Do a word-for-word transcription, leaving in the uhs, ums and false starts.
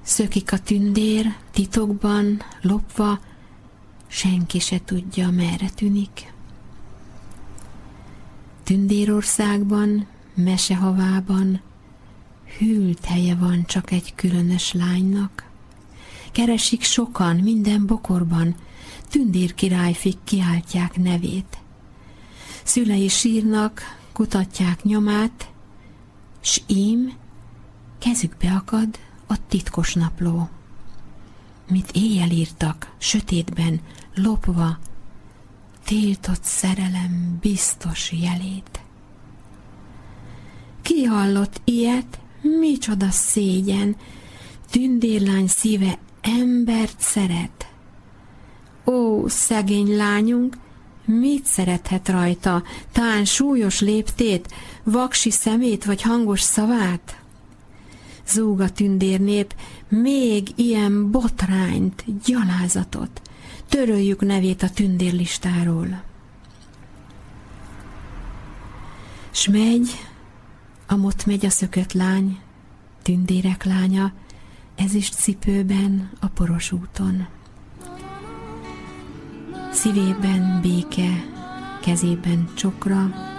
Szökik a tündér, titokban, lopva, senki se tudja, merre tűnik. Tündérországban, mesehavában hűlt helye van csak egy különös lánynak. Keresik sokan minden bokorban, Tündér királyfik kiáltják nevét. Szülei sírnak, kutatják nyomát, s ím kezükbe akad a titkos napló. Mit éjjel írtak, sötétben, lopva, tiltott szerelem biztos jelét. Ki hallott ilyet, micsoda szégyen, tündérlány szíve embert szeret. Ó, szegény lányunk, mit szerethet rajta, tán súlyos léptét, vaksi szemét vagy hangos szavát? Zúg a tündérnép, még ilyen botrányt, gyalázatot, töröljük nevét a tündérlistáról. S megy, amott megy a szökött lány, tündérek lánya, ezüst cipőben a poros úton. Szívében béke, kezében csokra,